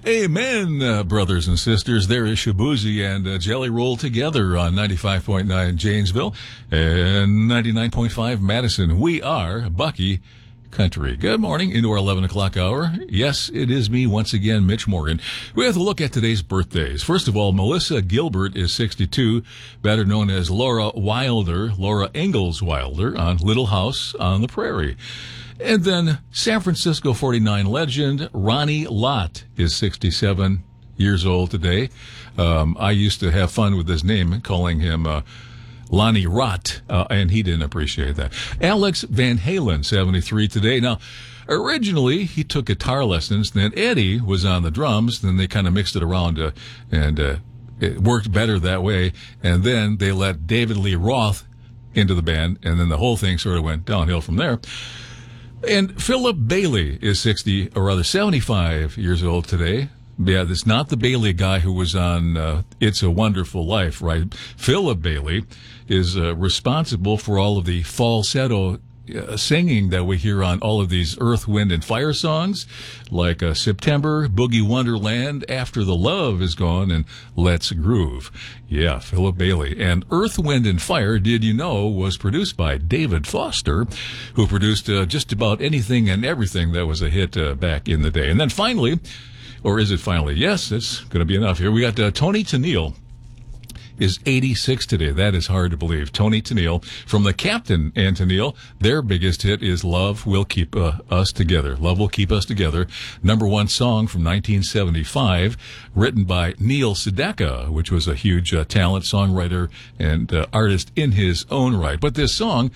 Amen, brothers and sisters. There is Shabuzi and Jelly Roll together on 95.9 Janesville and 99.5 Madison. We are Bucky Country. Good morning into our 11 o'clock hour. Yes, it is me once again, Mitch Morgan. We have to look at today's birthdays. First of all, Melissa Gilbert is 62, better known as Laura Ingalls Wilder on Little House on the Prairie. And then San Francisco 49 legend Ronnie Lott is 67 years old today. I used to have fun with his name, calling him Lonnie Rott, and he didn't appreciate that. Alex Van Halen, 73 today. Now, originally, he took guitar lessons, then Eddie was on the drums, then they kind of mixed it around, and it worked better that way. And then they let David Lee Roth into the band, and then the whole thing sort of went downhill from there. And Philip Bailey is 75 years old today. Yeah, that's not the Bailey guy who was on It's a Wonderful Life, right? Philip Bailey is responsible for all of the falsetto singing that we hear on all of these Earth, Wind, and Fire songs, like September, Boogie Wonderland, After the Love is Gone, and Let's Groove. Yeah, Philip Bailey. And Earth, Wind, and Fire, did you know, was produced by David Foster, who produced just about anything and everything that was a hit back in the day. And then finally, or is it finally? Yes, it's going to be enough here. We got Tony Tennille is 86 today. That is hard to believe. Tony Tennille from the Captain and Tennille. Their biggest hit is Love Will Keep Us Together. Love Will Keep Us Together. Number one song from 1975, written by Neil Sedaka, which was a huge talent, songwriter, and artist in his own right. But this song,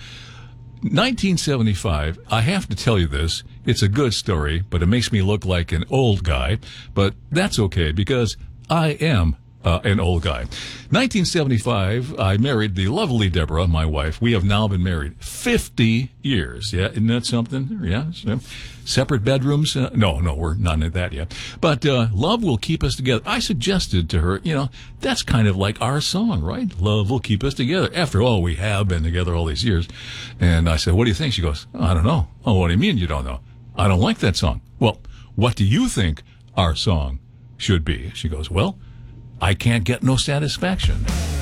1975, I have to tell you this, it's a good story, but it makes me look like an old guy. But that's okay, because I am an old guy. 1975, I married the lovely Deborah, my wife. We have now been married 50 years. Yeah, isn't that something? Yeah. Separate bedrooms? No, we're not in that yet. But Love Will Keep Us Together. I suggested to her, that's kind of like our song, right? Love will keep us together. After all, we have been together all these years. And I said, what do you think? She goes, I don't know. Oh, what do you mean you don't know? I don't like that song. Well, what do you think our song should be? She goes, well, I can't get no satisfaction.